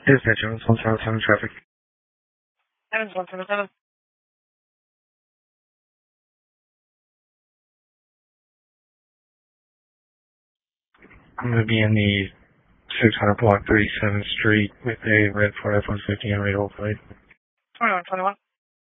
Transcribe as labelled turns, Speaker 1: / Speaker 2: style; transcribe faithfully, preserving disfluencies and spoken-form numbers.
Speaker 1: Dispatch, Evans one seven seven traffic.
Speaker 2: Evans one seven seven.
Speaker 1: I'm going to be in the six hundred block thirty-seventh Street with a red Ford F one fifty on radar plate.
Speaker 2: twenty-one twenty-one.